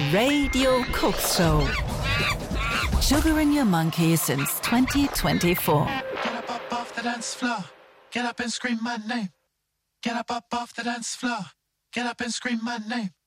Radio Cooks Show. Sugaring your monkey since 2024. Get up off the dance floor. Get up and scream my name. Get up off the dance floor. Get up and scream my name.